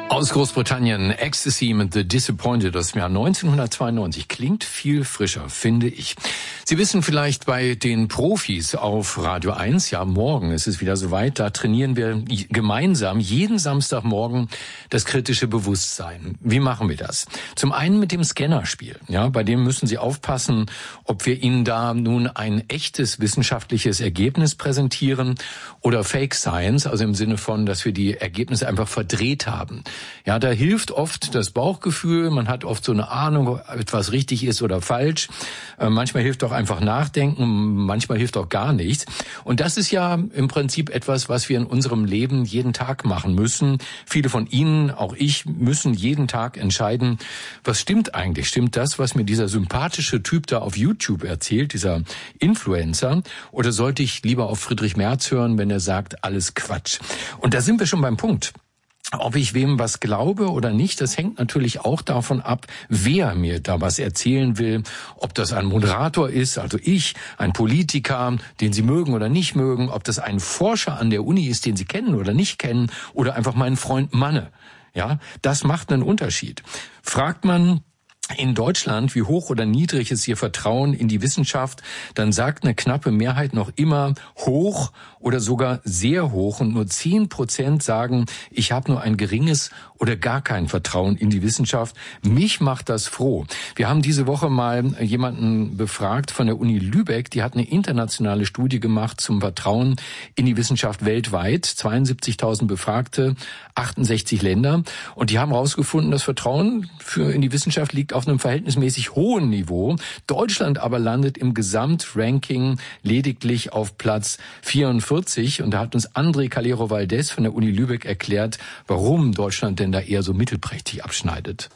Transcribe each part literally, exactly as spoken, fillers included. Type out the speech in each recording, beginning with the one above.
Aus Großbritannien, Ecstasy mit The Disappointed aus dem Jahr neunzehnhundertzweiundneunzig. Klingt viel frischer, finde ich. Sie wissen vielleicht bei den Profis auf Radio eins, ja morgen ist es wieder soweit, da trainieren wir gemeinsam jeden Samstagmorgen das kritische Bewusstsein. Wie machen wir das? Zum einen mit dem Scannerspiel. Ja, bei dem müssen Sie aufpassen, ob wir Ihnen da nun ein echtes wissenschaftliches Ergebnis präsentieren oder Fake Science, also im Sinne von, dass wir die Ergebnisse einfach verdreht haben. Ja, da hilft oft das Bauchgefühl, man hat oft so eine Ahnung, ob etwas richtig ist oder falsch. Äh, manchmal hilft auch einfach nachdenken, manchmal hilft auch gar nichts. Und das ist ja im Prinzip etwas, was wir in unserem Leben jeden Tag machen müssen. Viele von Ihnen, auch ich, müssen jeden Tag entscheiden, was stimmt eigentlich? Stimmt das, was mir dieser sympathische Typ da auf YouTube erzählt, dieser Influencer? Oder sollte ich lieber auf Friedrich Merz hören, wenn er sagt, alles Quatsch? Und da sind wir schon beim Punkt. Ob ich wem was glaube oder nicht, das hängt natürlich auch davon ab, wer mir da was erzählen will. Ob das ein Moderator ist, also ich, ein Politiker, den Sie mögen oder nicht mögen, ob das ein Forscher an der Uni ist, den Sie kennen oder nicht kennen, oder einfach mein Freund Manne. Ja, das macht einen Unterschied. Fragt man in Deutschland, wie hoch oder niedrig ist Ihr Vertrauen in die Wissenschaft, dann sagt eine knappe Mehrheit noch immer hoch oder sogar sehr hoch, und nur zehn Prozent sagen, ich habe nur ein geringes oder gar kein Vertrauen in die Wissenschaft. Mich macht das froh. Wir haben diese Woche mal jemanden befragt von der Uni Lübeck, die hat eine internationale Studie gemacht zum Vertrauen in die Wissenschaft weltweit, zweiundsiebzigtausend Befragte, achtundsechzig Länder, und die haben herausgefunden, das Vertrauen für in die Wissenschaft liegt auf einem verhältnismäßig hohen Niveau. Deutschland aber landet im Gesamtranking lediglich auf Platz vierundvierzig, und da hat uns André Calero Valdés von der Uni Lübeck erklärt, warum Deutschland denn da eher so mittelprächtig abschneidet.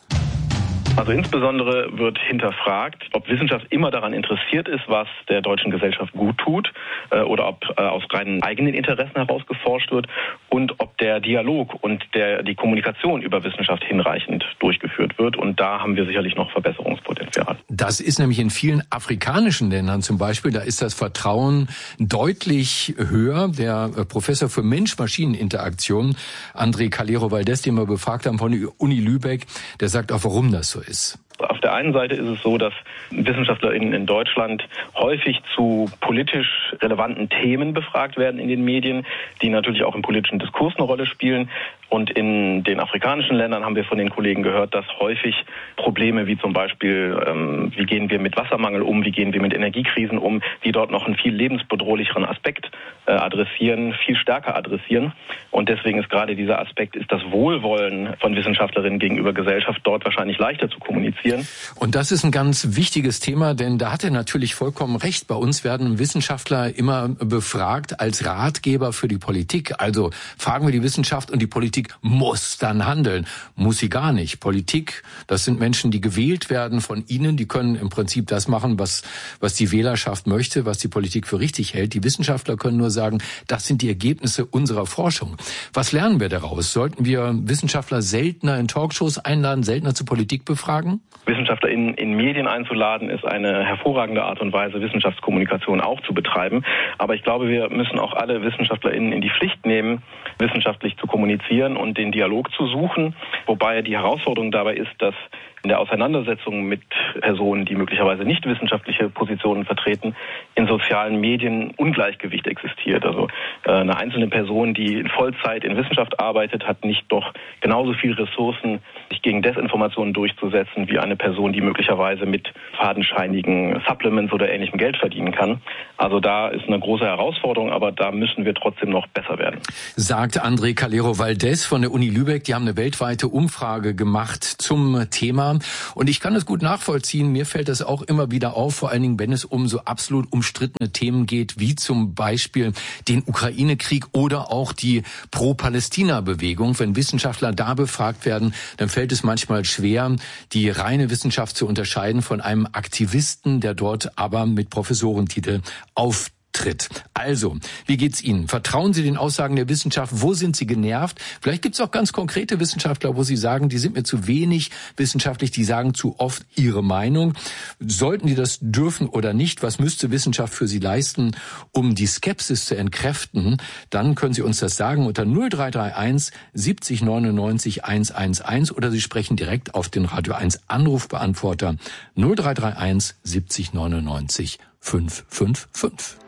Also insbesondere wird hinterfragt, ob Wissenschaft immer daran interessiert ist, was der deutschen Gesellschaft gut tut, äh, oder ob äh, aus reinen eigenen Interessen heraus geforscht wird, und ob der Dialog und der, die Kommunikation über Wissenschaft hinreichend durchgeführt wird. Und da haben wir sicherlich noch Verbesserungspotenzial. Das ist nämlich in vielen afrikanischen Ländern zum Beispiel, da ist das Vertrauen deutlich höher. Der äh, Professor für Mensch-Maschinen-Interaktion, André Calero Valdés, den wir befragt haben von der Uni Lübeck, der sagt auch, warum das so ist. Ist. Auf der einen Seite ist es so, dass WissenschaftlerInnen in Deutschland häufig zu politisch relevanten Themen befragt werden in den Medien, die natürlich auch im politischen Diskurs eine Rolle spielen. Und in den afrikanischen Ländern haben wir von den Kollegen gehört, dass häufig Probleme wie zum Beispiel, ähm, wie gehen wir mit Wassermangel um, wie gehen wir mit Energiekrisen um, die dort noch einen viel lebensbedrohlicheren Aspekt äh, adressieren, viel stärker adressieren. Und deswegen ist gerade dieser Aspekt, ist das Wohlwollen von Wissenschaftlerinnen gegenüber Gesellschaft dort wahrscheinlich leichter zu kommunizieren. Und das ist ein ganz wichtiges Thema, denn da hat er natürlich vollkommen recht. Bei uns werden Wissenschaftler immer befragt als Ratgeber für die Politik. Also fragen wir die Wissenschaft und die Politik muss dann handeln. Muss sie gar nicht. Politik, das sind Menschen, die gewählt werden von Ihnen. Die können im Prinzip das machen, was, was die Wählerschaft möchte, was die Politik für richtig hält. Die Wissenschaftler können nur sagen, das sind die Ergebnisse unserer Forschung. Was lernen wir daraus? Sollten wir Wissenschaftler seltener in Talkshows einladen, seltener zur Politik befragen? Wissenschaftler in, in Medien einzuladen, ist eine hervorragende Art und Weise, Wissenschaftskommunikation auch zu betreiben. Aber ich glaube, wir müssen auch alle WissenschaftlerInnen in die Pflicht nehmen, wissenschaftlich zu kommunizieren und den Dialog zu suchen. Wobei die Herausforderung dabei ist, dass in der Auseinandersetzung mit Personen, die möglicherweise nicht wissenschaftliche Positionen vertreten, in sozialen Medien Ungleichgewicht existiert. Also äh, eine einzelne Person, die in Vollzeit in Wissenschaft arbeitet, hat nicht doch genauso viel Ressourcen, sich gegen Desinformationen durchzusetzen, wie eine Person, die möglicherweise mit fadenscheinigen Supplements oder ähnlichem Geld verdienen kann. Also da ist eine große Herausforderung, aber da müssen wir trotzdem noch besser werden. Sagt André Calero Valdés von der Uni Lübeck. Die haben eine weltweite Umfrage gemacht zum Thema. Und ich kann es gut nachvollziehen. Mir fällt das auch immer wieder auf, vor allen Dingen, wenn es um so absolut umstrittene Themen geht, wie zum Beispiel den Ukraine-Krieg oder auch die Pro-Palästina-Bewegung. Wenn Wissenschaftler da befragt werden, dann fällt es manchmal schwer, die reine Wissenschaft zu unterscheiden von einem Aktivisten, der dort aber mit Professorentitel auftritt. tritt. Also, wie geht's Ihnen? Vertrauen Sie den Aussagen der Wissenschaft? Wo sind Sie genervt? Vielleicht gibt's auch ganz konkrete Wissenschaftler, wo Sie sagen, die sind mir zu wenig wissenschaftlich, die sagen zu oft ihre Meinung. Sollten die das dürfen oder nicht? Was müsste Wissenschaft für Sie leisten, um die Skepsis zu entkräften? Dann können Sie uns das sagen unter null drei drei eins siebzig neunundneunzig hundertelf oder Sie sprechen direkt auf den Radio eins Anrufbeantworter null drei drei eins siebzig neunundneunzig fünfhundertfünfundfünfzig.